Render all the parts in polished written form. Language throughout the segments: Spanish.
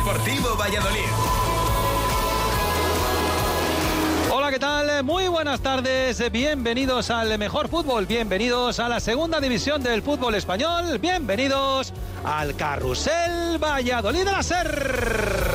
Deportivo Valladolid. Hola, ¿qué tal? Muy buenas tardes, bienvenidos al mejor fútbol, bienvenidos a la segunda división del fútbol español, bienvenidos al Carrusel Valladolid de la SER.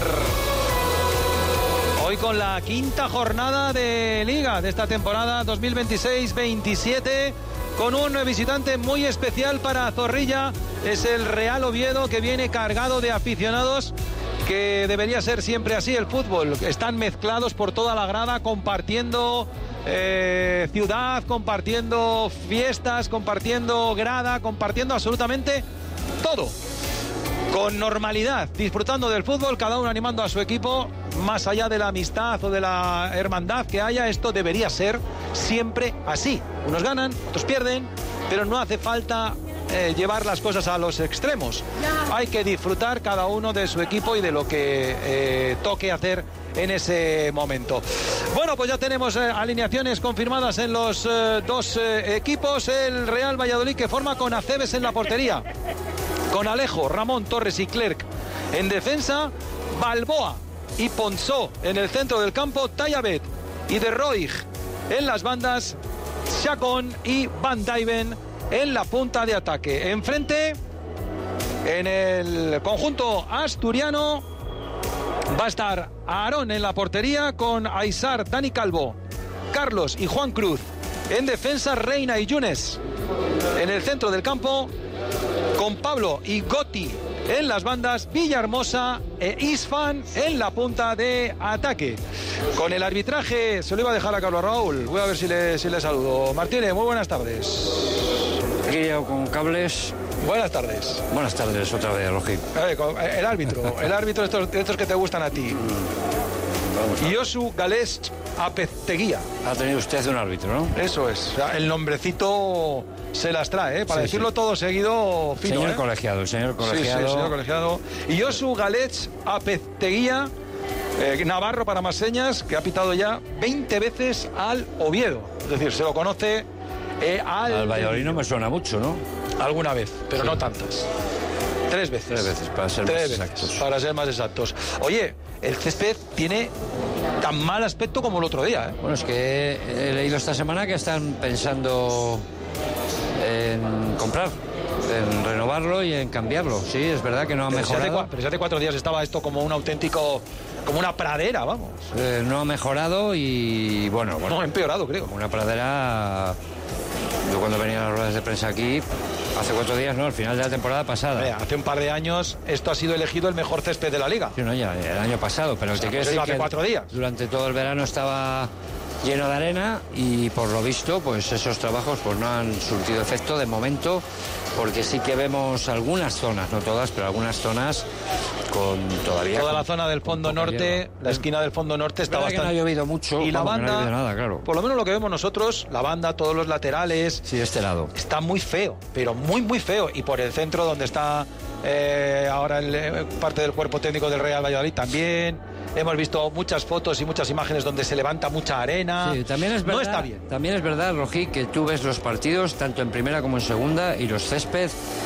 Hoy con la quinta jornada de Liga de esta temporada 2026-27, con un visitante muy especial para Zorrilla, es el Real Oviedo, que viene cargado de aficionados, que debería ser siempre así el fútbol. Están mezclados por toda la grada, compartiendo ciudad, compartiendo fiestas, compartiendo grada, compartiendo absolutamente todo. Con normalidad, disfrutando del fútbol, cada uno animando a su equipo, más allá de la amistad o de la hermandad que haya. Esto debería ser siempre así. Unos ganan, otros pierden, pero no hace falta llevar las cosas a los extremos. Hay que disfrutar cada uno de su equipo y de lo que toque hacer en ese momento. Bueno, pues ya tenemos alineaciones confirmadas en los dos equipos. El Real Valladolid, que forma con Acebes en la portería, con Alejo, Ramón, Torres y Clerc en defensa, Balboa y Ponsó en el centro del campo, Tayabet y De Roig en las bandas, Chacón y Van Dijven en la punta de ataque. Enfrente, en el conjunto asturiano, va a estar Aarón en la portería, con Aizar, Dani Calvo, Carlos y Juan Cruz. En defensa, Reina y Yunes. En el centro del campo, con Pablo y Gotti en las bandas, Villahermosa e Isfan en la punta de ataque. Con el arbitraje se lo iba a dejar a Carlos Raúl. Voy a ver si le saludo. Martínez, muy buenas tardes. Aquí ya con cables. Buenas tardes. Buenas tardes otra vez, Rogi. El árbitro de estos que te gustan a ti. Josu Galés Apezteguía. Ha tenido usted un árbitro, ¿no? Eso es. O sea, el nombrecito se las trae, para decirlo todo seguido fino. Señor colegiado, señor colegiado. Sí, señor colegiado. Y Josu Galés Apezteguía, navarro para más señas, que ha pitado ya 20 veces al Oviedo. Es decir, se lo conoce al Valladolid. No me suena mucho, ¿no? Alguna vez, pero no tantas. 3 veces. 3 veces, para ser más exactos. Para ser más exactos. Oye, el césped tiene tan mal aspecto como el otro día, ¿eh? Bueno, es que he leído esta semana que están pensando en comprar, en renovarlo y en cambiarlo. Sí, es verdad que no ha mejorado. Pero si hace 4 días estaba esto como un auténtico, como una pradera, vamos. No ha mejorado y bueno. No, ha empeorado, creo. Como una pradera. Yo cuando venía a las ruedas de prensa aquí, hace 4 días, ¿no? Al final de la temporada pasada. Hace un par de años esto ha sido elegido el mejor césped de la Liga. Sí, no, ya el año pasado, pero te quiero decir hace 4 días. Durante todo el verano estaba lleno de arena y por lo visto, pues esos trabajos pues no han surtido efecto de momento, porque sí que vemos algunas zonas, no todas, pero algunas zonas con todavía. Toda la zona del fondo norte, la esquina del fondo norte está bastante. Que no ha llovido mucho. Y la banda, no ha llovido nada, claro. Por lo menos lo que vemos nosotros, la banda, todos los laterales. Sí, este lado. Está muy feo, pero muy, muy feo. Y por el centro, donde está ahora parte del cuerpo técnico del Real Valladolid, también. Hemos visto muchas fotos y muchas imágenes donde se levanta mucha arena. Sí, también es verdad, no está bien. También es verdad, Rogi, que tú ves los partidos, tanto en primera como en segunda, y los césped,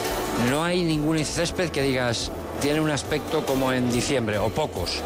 no hay ningún césped que digas tiene un aspecto como en diciembre, o pocos.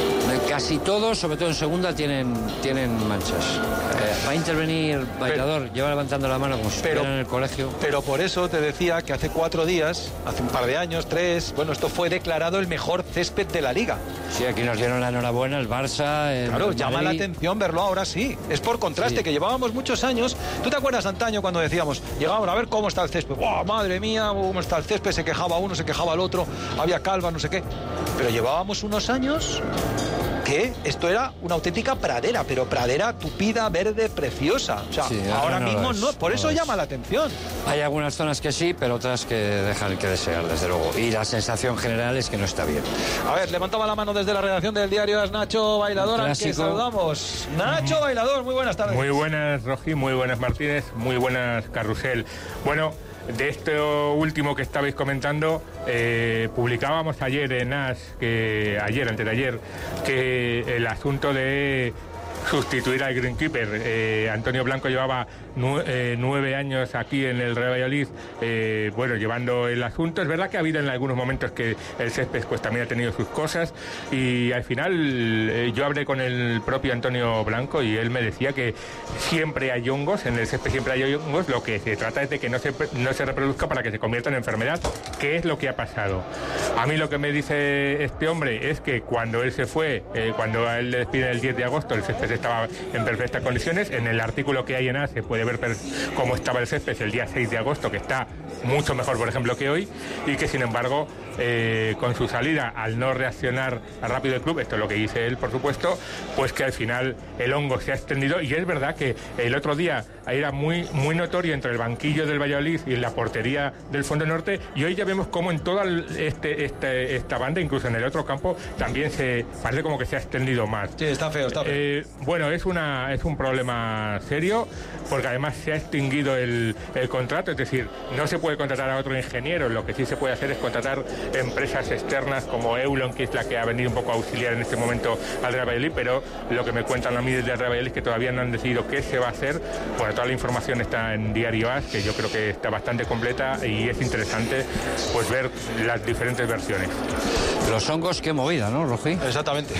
Casi todos, sobre todo en segunda, tienen manchas. Va a intervenir Bailador, lleva levantando la mano como si estuviera en el colegio. Pero por eso te decía que hace 4 días, hace un par de años, 3, bueno, esto fue declarado el mejor césped de la Liga. Sí, aquí nos dieron la enhorabuena el Barça. Claro, llama la atención verlo ahora sí. Es por contraste, que llevábamos muchos años. ¿Tú te acuerdas antaño cuando decíamos, llegábamos a ver cómo está el césped? ¡Oh, madre mía, cómo está el césped! Se quejaba uno, se quejaba el otro, había calva, no sé qué. Pero llevábamos unos años que esto era una auténtica pradera, pero pradera tupida, verde, preciosa. O sea, sí, ahora mismo no, por eso llama la atención. Hay algunas zonas que sí, pero otras que dejan que desear, desde luego. Y la sensación general es que no está bien. A ver, levantaba la mano desde la redacción del diario, es Nacho Bailador, al que saludamos. Nacho Bailador, muy buenas tardes. Muy buenas, Rogi, muy buenas, Martínez, muy buenas, Carrusel. Bueno, de esto último que estabais comentando, publicábamos ayer en AS, antes de ayer, que el asunto de sustituir al greenkeeper. Antonio Blanco llevaba 9 años aquí en el Real Valladolid, bueno, llevando el asunto. Es verdad que ha habido en algunos momentos que el césped pues también ha tenido sus cosas, y al final yo hablé con el propio Antonio Blanco y él me decía que siempre hay hongos, en el césped siempre hay hongos, lo que se trata es de que no se reproduzca para que se convierta en enfermedad, que es lo que ha pasado. A mí lo que me dice este hombre es que cuando él se fue, cuando a él le despiden el 10 de agosto, el césped estaba en perfectas condiciones. En el artículo que hay en A se puede ver cómo estaba el césped el día 6 de agosto, que está mucho mejor, por ejemplo, que hoy, y que sin embargo con su salida, al no reaccionar rápido el club, esto es lo que dice él, por supuesto, pues que al final el hongo se ha extendido. Y es verdad que el otro día era muy notorio entre el banquillo del Valladolid y la portería del Fondo Norte, y hoy ya vemos cómo en toda esta banda, incluso en el otro campo, también parece como que se ha extendido más. Sí, está feo. Bueno, es un problema serio, porque además se ha extinguido el contrato, es decir, no se puede contratar a otro ingeniero. Lo que sí se puede hacer es contratar empresas externas como Eulon, que es la que ha venido un poco a auxiliar en este momento al Real Valladolid, pero lo que me cuentan a mí desde el Real Valladolid es que todavía no han decidido qué se va a hacer. Bueno, toda la información está en Diario AS, que yo creo que está bastante completa, y es interesante pues ver las diferentes versiones. Los hongos, qué movida, ¿no, Rogi? Exactamente.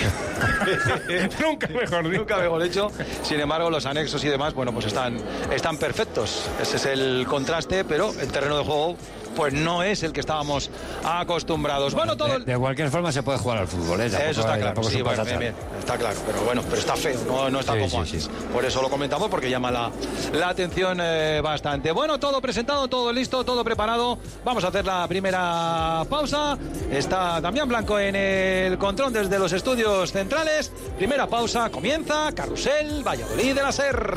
Nunca mejor dicho. Sin embargo, los anexos y demás, bueno, pues están perfectos. Ese es el contraste, pero el terreno de juego pues no es el que estábamos acostumbrados. Bueno, todo de cualquier forma se puede jugar al fútbol, ¿eh? Eso está claro, sí, bueno, bien, está claro, pero está feo, no está como antes. Por eso lo comentamos, porque llama la atención bastante. Bueno, todo presentado, todo listo, todo preparado. Vamos a hacer la primera pausa. Está Damián Blanco en el control desde los estudios centrales. Primera pausa, comienza Carrusel Valladolid de la SER.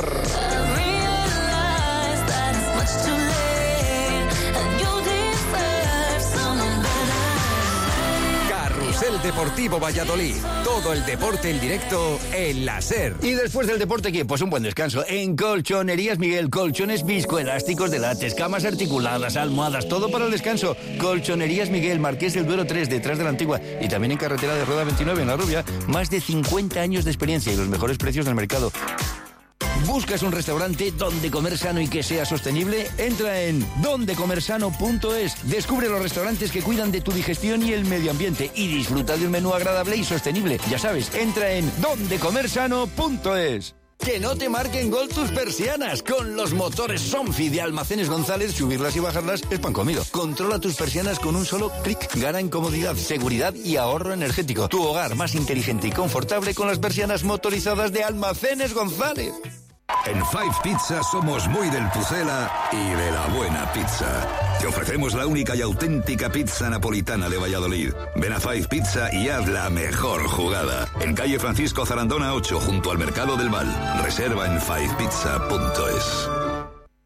El Deportivo Valladolid. Todo el deporte en directo en la SER. Y después del deporte, ¿qué? Pues un buen descanso. En Colchonerías Miguel, colchones viscoelásticos de látex, camas articuladas, almohadas, todo para el descanso. Colchonerías Miguel, Marqués del Duero 3, detrás de la Antigua. Y también en carretera de Rueda 29, en La Rubia. Más de 50 años de experiencia y los mejores precios del mercado. ¿Buscas un restaurante donde comer sano y que sea sostenible? Entra en dondecomersano.es. Descubre los restaurantes que cuidan de tu digestión y el medio ambiente y disfruta de un menú agradable y sostenible. Ya sabes, entra en dondecomersano.es. Que no te marquen gol tus persianas. Con los motores Sonfi de Almacenes González, subirlas y bajarlas es pan comido. Controla tus persianas con un solo clic. Gana en comodidad, seguridad y ahorro energético. Tu hogar más inteligente y confortable con las persianas motorizadas de Almacenes González. En Five Pizza somos muy del Pucela y de la buena pizza. Te ofrecemos la única y auténtica pizza napolitana de Valladolid. Ven a Five Pizza y haz la mejor jugada. En calle Francisco Zarandona 8, junto al Mercado del Val. Reserva en fivepizza.es.